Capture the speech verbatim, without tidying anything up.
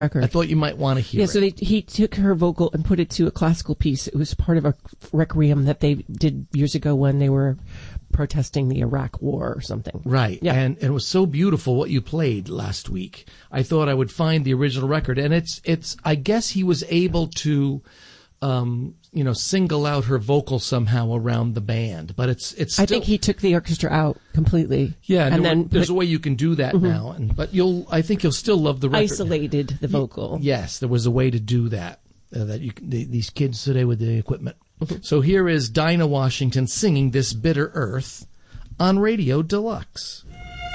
record. I thought you might want to hear yeah, it. so they, he took her vocal and put it to a classical piece. It was part of a requiem that they did years ago when they were protesting the Iraq War or something. Right. Yeah. And, and it was so beautiful what you played last week. I thought I would find the original record. And it's, it's, I guess he was able to, um, you know, single out her vocal somehow around the band. But it's, it's still, I think he took the orchestra out completely. Yeah. And, and then were, there's put, a way you can do that mm-hmm. now. And, but you'll, I think you'll still love the record. isolated the vocal. Yes. There was a way to do that, uh, that you can, the, these kids today with the equipment. Mm-hmm. So here is Dinah Washington singing This Bitter Earth on Radio Deluxe.